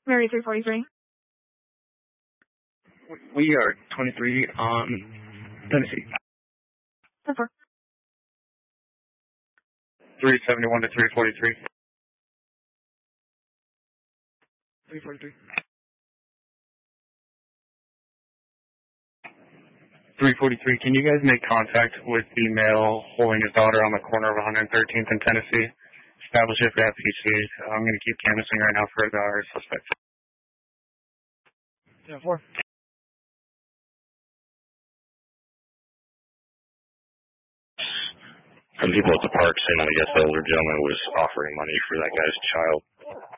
Mary 343. We are 23 on Tennessee. 4. 371 to 343. 343. 343, can you guys make contact with the male holding his daughter on the corner of 113th and Tennessee? Establish it for FPC. I'm going to keep canvassing right now for our suspect. Yeah, 4. Some people at the park saying, I guess the older gentleman was offering money for that guy's child.